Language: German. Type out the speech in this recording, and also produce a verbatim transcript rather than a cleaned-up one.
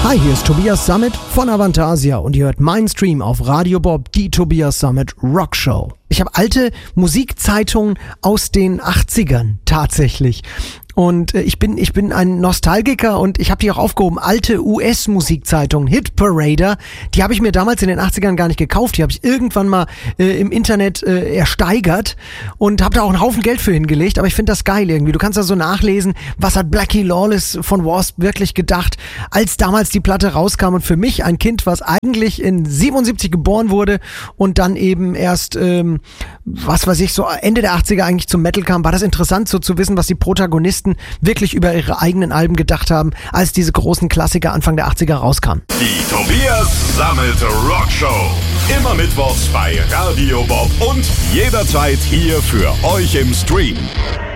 Hi, hier ist Tobias Sammet von Avantasia und ihr hört meinen Stream auf Radio Bob, die Tobias Sammet Rock Show. Ich habe alte Musikzeitungen aus den achtzigern tatsächlich. Und äh, ich bin ich bin ein Nostalgiker und ich habe die auch aufgehoben. Alte U S-Musikzeitungen, Hit Parader, die habe ich mir damals in den achtzigern gar nicht gekauft. Die habe ich irgendwann mal äh, im Internet äh, ersteigert und habe da auch einen Haufen Geld für hingelegt. Aber ich finde das geil irgendwie. Du kannst da so nachlesen, was hat Blackie Lawless von Wasp wirklich gedacht, als damals die Platte rauskam. Und für mich ein Kind, was eigentlich in siebenundsiebzig geboren wurde und dann eben erst, ähm, was weiß ich, so Ende der achtziger eigentlich zum Metal kam, war das interessant so zu wissen, was die Protagonisten wirklich über ihre eigenen Alben gedacht haben, als diese großen Klassiker Anfang der achtziger rauskamen. Die Tobias Sammet Rock Show. Immer mittwochs bei Radio Bob und jederzeit hier für euch im Stream.